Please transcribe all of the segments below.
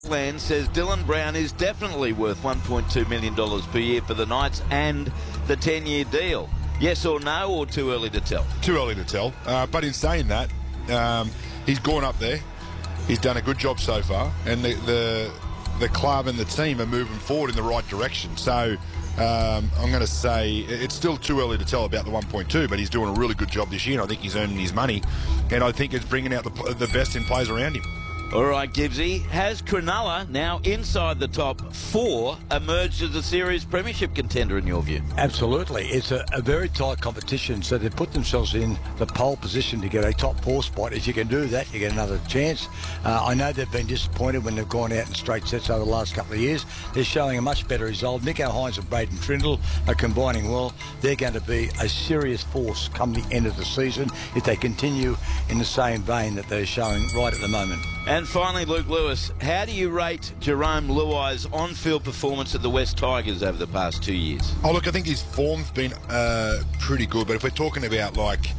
Land says Dylan Brown is definitely worth $1.2 million per year for the Knights and the 10-year deal. Yes or no, or too early to tell? Too early to tell. But in saying that, he's gone up there. He's done a good job so far, and the club and the team are moving forward in the right direction. So I'm going to say it's still too early to tell about the 1.2, but he's doing a really good job this year, and I think he's earning his money, and I think it's bringing out the best in players around him. All right, Gibbsy. Has Cronulla, now inside the top 4, emerged as a serious premiership contender in your view? Absolutely. It's a very tight competition, so they've put themselves in the pole position to get a top 4 spot. If you can do that, you get another chance. I know they've been disappointed when they've gone out in straight sets over the last couple of years. They're showing a much better result. Nico Hines and Braden Trindle are combining well. They're going to be a serious force come the end of the season if they continue in the same vein that they're showing right at the moment. And finally, Luke Lewis, how do you rate Jerome Luai's on-field performance at the West Tigers over the past 2 years? Oh, look, I think his form's been pretty good, but if we're talking about,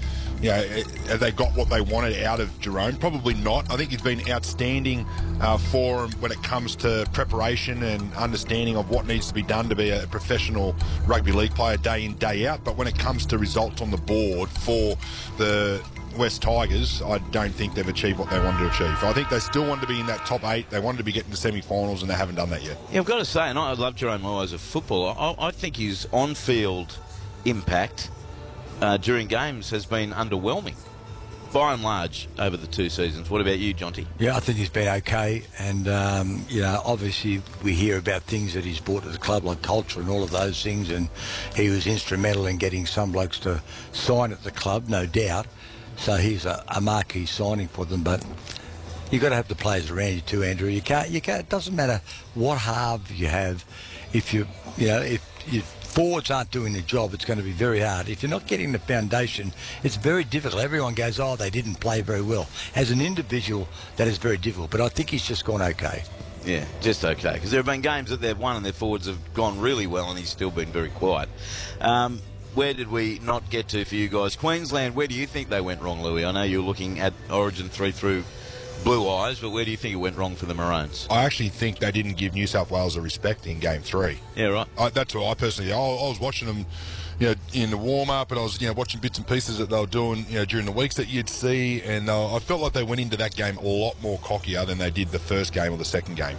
have they got what they wanted out of Jerome? Probably not. I think he's been outstanding for him when it comes to preparation and understanding of what needs to be done to be a professional rugby league player day in, day out. But when it comes to results on the board for the West Tigers, I don't think they've achieved what they wanted to achieve. I think they still wanted to be in that top 8. They wanted to be getting to semi-finals, and they haven't done that yet. Yeah, I've got to say, and I love Jerome Luai as a footballer, I think his on-field impact during games has been underwhelming, by and large, over the 2 seasons. What about you, Jonty? Yeah, I think he's been okay, and obviously we hear about things that he's brought to the club, like culture and all of those things, and he was instrumental in getting some blokes to sign at the club, no doubt. So he's a marquee signing for them, but you've got to have the players around you too, Andrew. You can't. It doesn't matter what half you have. If your forwards aren't doing the job, it's going to be very hard. If you're not getting the foundation, it's very difficult. Everyone goes, oh, they didn't play very well. As an individual, that is very difficult. But I think he's just gone okay. Yeah, just okay. Because there have been games that they've won and their forwards have gone really well, and he's still been very quiet. Where did we not get to for you guys? Queensland, where do you think they went wrong, Louis? I know you're looking at Origin 3 through blue eyes, but where do you think it went wrong for the Maroons? I actually think they didn't give New South Wales a respect in Game 3. Yeah, right. That's what I personally... I was watching them, in the warm-up, and I was, watching bits and pieces that they were doing, during the weeks that you'd see, and I felt like they went into that game a lot more cockier than they did the first game or the second game.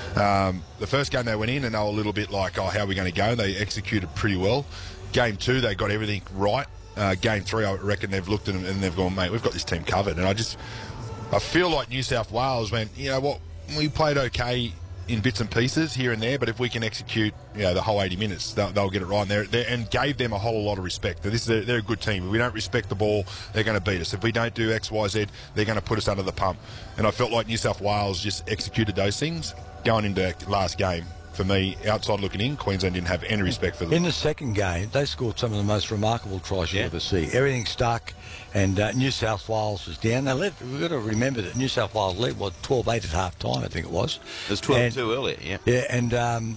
The first game they went in, and they were a little bit like, oh, how are we going to go? They executed pretty well. Game 2, they got everything right. Game 3, I reckon they've looked at them and they've gone, mate, we've got this team covered. And I feel like New South Wales went, you know what, we played okay in bits and pieces here and there, but if we can execute, the whole 80 minutes, they'll get it right. And gave them a whole lot of respect. They're a good team. If we don't respect the ball, they're going to beat us. If we don't do X, Y, Z, they're going to put us under the pump. And I felt like New South Wales just executed those things going into that last game. For me, outside looking in, Queensland didn't have any respect for them. In the second game, they scored some of the most remarkable tries you'll ever see. Everything stuck, and New South Wales was down. We've got to remember that New South Wales led, 12-8 at half-time, I think it was. It was 12-2 earlier, yeah. Yeah, and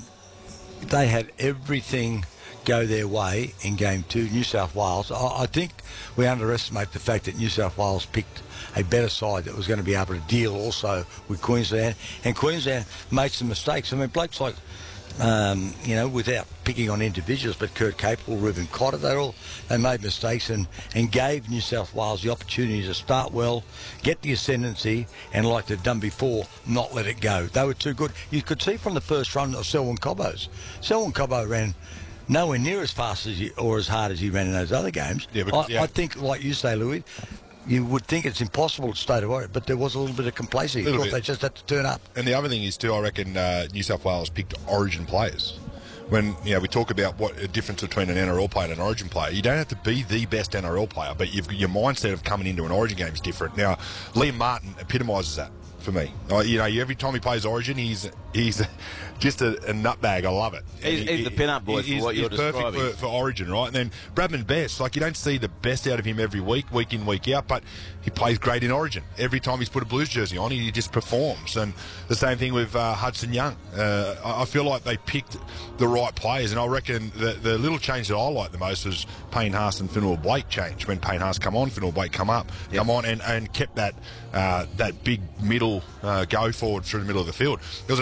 they had everything go their way in Game 2. New South Wales, I think we underestimate the fact that New South Wales picked a better side that was going to be able to deal also with Queensland, and Queensland made some mistakes. I mean, blokes like, without picking on individuals, but Kurt Capewell, Reuben Cotter, they made mistakes and gave New South Wales the opportunity to start well, get the ascendancy, and like they've done before, not let it go. They were too good. You could see from the first run of Selwyn Cobbo's. Selwyn Cobbo ran nowhere near as fast or as hard as he ran in those other games. Yeah, I think, like you say, Louis, you would think it's impossible to stay to worry, but there was a little bit of complacency. They just had to turn up. And the other thing is, too, I reckon New South Wales picked Origin players. When we talk about what a difference between an NRL player and an Origin player, you don't have to be the best NRL player, but your mindset of coming into an Origin game is different. Now, Liam Martin epitomises that for me. Every time he plays Origin, he's just a nutbag. I love it. He's the pin-up boy for what you're describing. He's perfect for Origin, right? And then Bradman Best, you don't see the best out of him every week in, week out, but he plays great in Origin. Every time he's put a Blues jersey on, he just performs. And the same thing with Hudson Young. I feel like they picked the right players, and I reckon the little change that I like the most was Payne Haas and Finneral Blake change. When Payne Haas come on, Finneral Blake come on, and kept that big middle go forward through the middle of the field.